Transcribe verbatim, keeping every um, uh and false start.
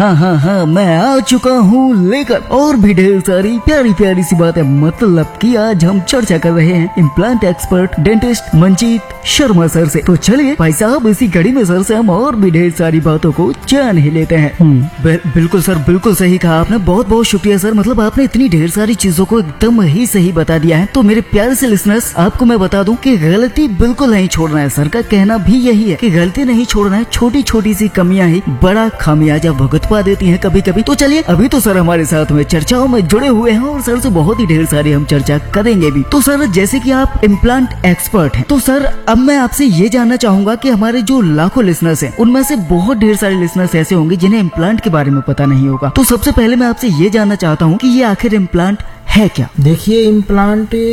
हाँ हाँ हाँ मैं आ चुका हूँ लेकर और भी ढेर सारी प्यारी प्यारी सी बातें, मतलब कि आज हम चर्चा कर रहे हैं implant expert dentist Manjeet Sharma sir से। तो चलिए भाई साहब, इसी घड़ी में सर से हम और भी ढेर सारी बातों को जान ही लेते हैं। बिल, बिल्कुल सर, बिल्कुल सही कहा आपने, बहुत बहुत शुक्रिया सर। मतलब आपने इतनी ढेर सारी चीजों को एकदम ही सही बता दिया है। तो मेरे प्यारे से लिसनर्स, आपको मैं बता दूं कि गलती बिल्कुल नहीं छोड़ना है। सर का कहना भी यही है कि गलती नहीं छोड़ना है, छोटी छोटी सी कमियां ही बड़ा खामियाजा भुगतवा देती हैं कभी कभी। तो चलिए, अभी तो सर हमारे साथ में चर्चाओं में जुड़े हुए हैं और सर से बहुत ही ढेर सारी हम चर्चा करेंगे भी। तो सर, जैसे कि आप इम्प्लांट एक्सपर्ट हैं, तो सर अब मैं आपसे ये जानना चाहूंगा कि हमारे जो लाखों लिसनर्स हैं, उनमें से बहुत ढेर सारे लिसनर्स ऐसे होंगे जिन्हें इम्प्लांट के बारे में पता नहीं होगा। तो सबसे पहले मैं आपसे ये जानना चाहता हूँ कि ये आखिर इम्प्लांट है क्या? देखिए, इम्प्लांट